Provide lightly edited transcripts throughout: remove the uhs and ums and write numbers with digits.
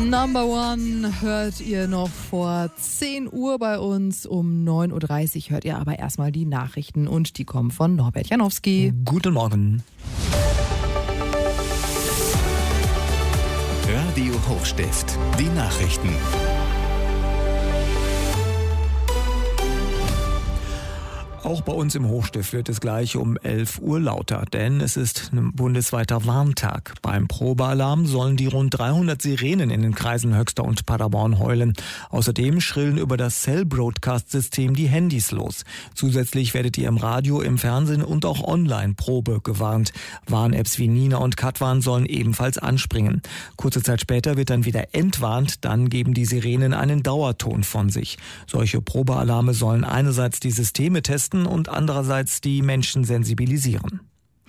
Number One hört ihr noch vor 10 Uhr bei uns. Um 9.30 Uhr hört ihr aber erstmal die Nachrichten und die kommen von Norbert Janowski. Guten Morgen. Radio Hochstift, die Nachrichten. Auch bei uns im Hochstift wird es gleich um 11 Uhr lauter, denn es ist ein bundesweiter Warntag. Beim Probealarm sollen die rund 300 Sirenen in den Kreisen Höxter und Paderborn heulen. Außerdem schrillen über das Cell-Broadcast-System die Handys los. Zusätzlich werdet ihr im Radio, im Fernsehen und auch online Probe gewarnt. Warn-Apps wie Nina und Katwan sollen ebenfalls anspringen. Kurze Zeit später wird dann wieder entwarnt, dann geben die Sirenen einen Dauerton von sich. Solche Probealarme sollen einerseits die Systeme testen und andererseits die Menschen sensibilisieren.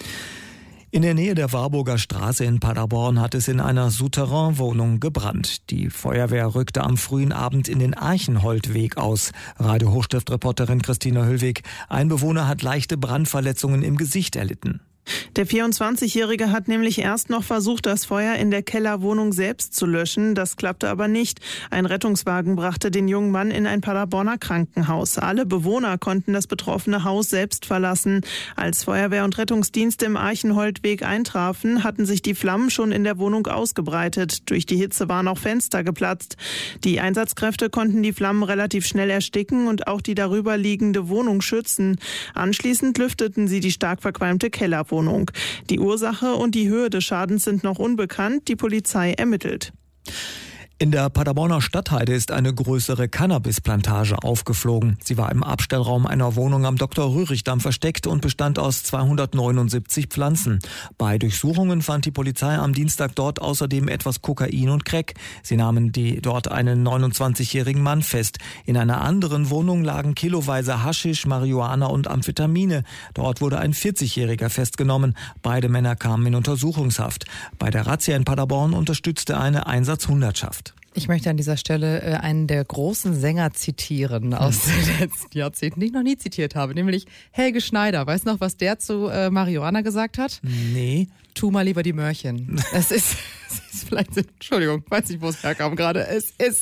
In der Nähe der Warburger Straße in Paderborn hat es in einer Souterrain-Wohnung gebrannt. Die Feuerwehr rückte am frühen Abend in den Archenholdweg aus. Radio Hochstift-Reporterin Christina Höllweg. Ein Bewohner hat leichte Brandverletzungen im Gesicht erlitten. Der 24-Jährige hat nämlich erst noch versucht, das Feuer in der Kellerwohnung selbst zu löschen. Das klappte aber nicht. Ein Rettungswagen brachte den jungen Mann in ein Paderborner Krankenhaus. Alle Bewohner konnten das betroffene Haus selbst verlassen. Als Feuerwehr und Rettungsdienste im Archenholdweg eintrafen, hatten sich die Flammen schon in der Wohnung ausgebreitet. Durch die Hitze waren auch Fenster geplatzt. Die Einsatzkräfte konnten die Flammen relativ schnell ersticken und auch die darüber liegende Wohnung schützen. Anschließend lüfteten sie die stark verqualmte Kellerwohnung. Die Ursache und die Höhe des Schadens sind noch unbekannt. Die Polizei ermittelt. In der Paderborner Stadtheide ist eine größere Cannabisplantage aufgeflogen. Sie war im Abstellraum einer Wohnung am Dr.-Röhrig-Damm versteckt und bestand aus 279 Pflanzen. Bei Durchsuchungen fand die Polizei am Dienstag dort außerdem etwas Kokain und Crack. Sie nahmen dort einen 29-jährigen Mann fest. In einer anderen Wohnung lagen kiloweise Haschisch, Marihuana und Amphetamine. Dort wurde ein 40-jähriger festgenommen. Beide Männer kamen in Untersuchungshaft. Bei der Razzia in Paderborn unterstützte eine Einsatzhundertschaft. Ich möchte an dieser Stelle einen der großen Sänger zitieren aus den letzten Jahrzehnten, die ich noch nie zitiert habe, nämlich Helge Schneider. Weißt du noch, was der zu Marihuana gesagt hat? Nee. Tu mal lieber die Möhrchen. Es ist vielleicht, Entschuldigung, weiß nicht, wo es herkam gerade. Es ist,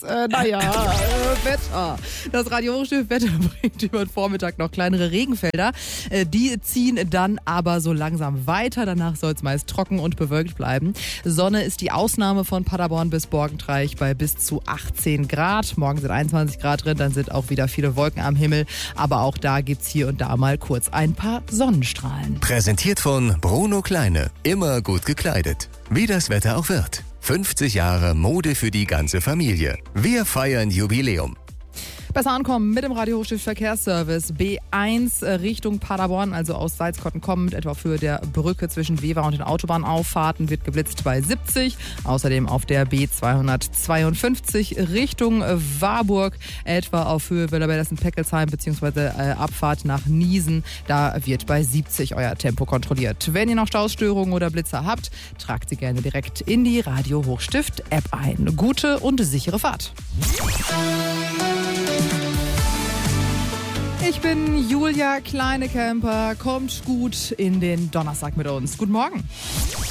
Wetter. Das Radio Hochstift Wetter bringt über den Vormittag noch kleinere Regenfelder. Die ziehen dann aber so langsam weiter. Danach soll es meist trocken und bewölkt bleiben. Sonne ist die Ausnahme von Paderborn bis Borgentreich bei bis zu 18 Grad. Morgen sind 21 Grad drin, dann sind auch wieder viele Wolken am Himmel. Aber auch da gibt's hier und da mal kurz ein paar Sonnenstrahlen. Präsentiert von Bruno Kleine. Immer gut gekleidet. Wie das Wetter auch wird. 50 Jahre Mode für die ganze Familie. Wir feiern Jubiläum. Besser ankommen mit dem Radio Hochstift Verkehrsservice. B1 Richtung Paderborn, also aus Salzkotten kommend, etwa für der Brücke zwischen Wever und den Autobahnauffahrten, wird geblitzt bei 70. Außerdem auf der B252 Richtung Warburg, etwa auf Höhe Wöhlerbergessen-Peckelsheim bzw. Abfahrt nach Niesen. Da wird bei 70 euer Tempo kontrolliert. Wenn ihr noch Stausstörungen oder Blitzer habt, tragt sie gerne direkt in die Radio Hochstift App ein. Gute und sichere Fahrt. Ich bin Julia Kleinekemper. Kommt gut in den Donnerstag mit uns. Guten Morgen.